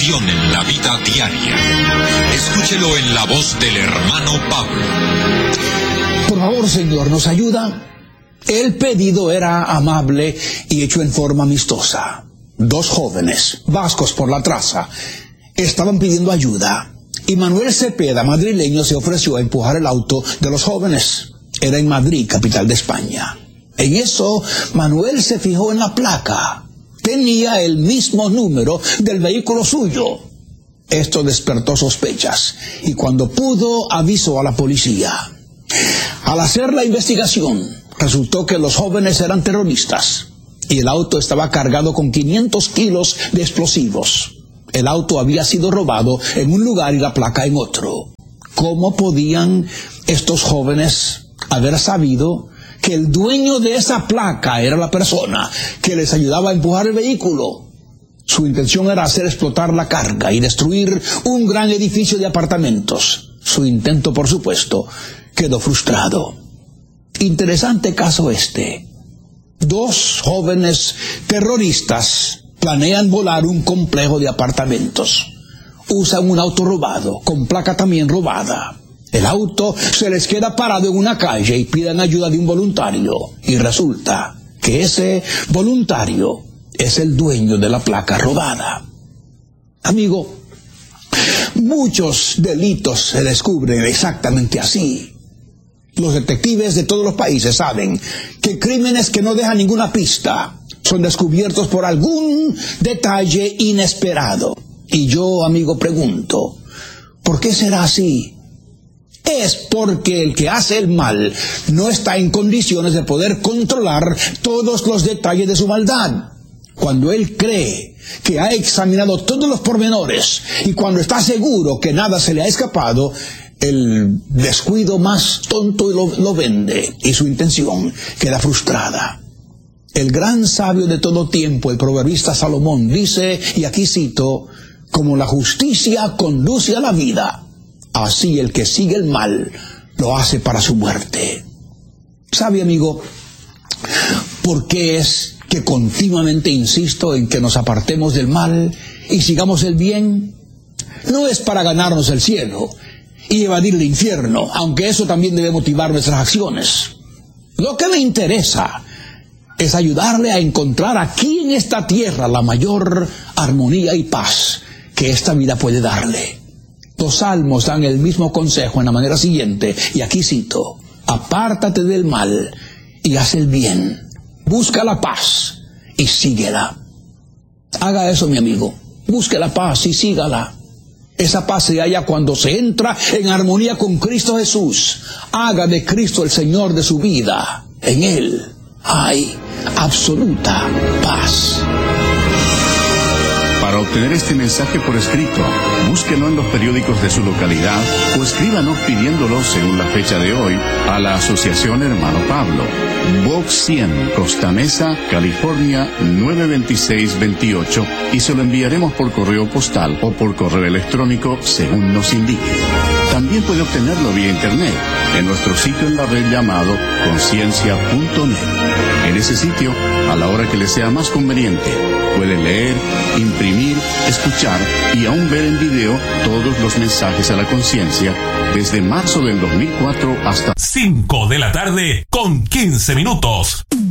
bendición en la vida diaria. Escúchelo en la voz del hermano Pablo. Por favor, Señor, ¿nos ayuda? El pedido era amable y hecho en forma amistosa. Dos jóvenes, vascos por la traza, estaban pidiendo ayuda. Y Manuel Cepeda, madrileño, se ofreció a empujar el auto de los jóvenes. Era en Madrid, capital de España. En eso, Manuel se fijó en la placa. Tenía el mismo número del vehículo suyo. Esto despertó sospechas, y cuando pudo, avisó a la policía. Al hacer la investigación, resultó que los jóvenes eran terroristas, y el auto estaba cargado con 500 kilos de explosivos. El auto había sido robado en un lugar y la placa en otro. ¿Cómo podían estos jóvenes haber sabido que el dueño de esa placa era la persona que les ayudaba a empujar el vehículo? Su intención era hacer explotar la carga y destruir un gran edificio de apartamentos. Su intento, por supuesto, quedó frustrado. Interesante caso este. Dos jóvenes terroristas planean volar un complejo de apartamentos. Usan un auto robado, con placa también robada. El auto se les queda parado en una calle y piden ayuda de un voluntario. Y resulta que ese voluntario es el dueño de la placa robada. Amigo, muchos delitos se descubren exactamente así. Los detectives de todos los países saben que crímenes que no dejan ninguna pista son descubiertos por algún detalle inesperado. Y yo, amigo, pregunto, ¿por qué será así? Es porque el que hace el mal no está en condiciones de poder controlar todos los detalles de su maldad. Cuando él cree que ha examinado todos los pormenores y cuando está seguro que nada se le ha escapado, el descuido más tonto lo vende y su intención queda frustrada. El gran sabio de todo tiempo, el proverbista Salomón, dice, y aquí cito, como la justicia conduce a la vida, así el que sigue el mal lo hace para su muerte. ¿Sabe, amigo, por qué es que continuamente insisto en que nos apartemos del mal y sigamos el bien? No es para ganarnos el cielo y evadir el infierno, aunque eso también debe motivar nuestras acciones. Lo que me interesa es ayudarle a encontrar aquí en esta tierra la mayor armonía y paz que esta vida puede darle. Los salmos dan el mismo consejo en la manera siguiente, y aquí cito, apártate del mal y haz el bien, busca la paz y síguela. Haga eso, mi amigo, busque la paz y sígala. Esa paz se halla cuando se entra en armonía con Cristo Jesús. Haga de Cristo el Señor de su vida. En Él hay absoluta paz. Para obtener este mensaje por escrito, búsquelo en los periódicos de su localidad o escríbanos pidiéndolo según la fecha de hoy a la Asociación Hermano Pablo, Box 100, Costa Mesa, California 92628, y se lo enviaremos por correo postal o por correo electrónico según nos indique. También puede obtenerlo vía internet en nuestro sitio en la red llamado conciencia.net. En ese sitio, a la hora que le sea más conveniente, puede leer, imprimir, escuchar y aún ver en video todos los mensajes a la conciencia desde marzo del 2004 hasta 5 de la tarde con 15 minutos.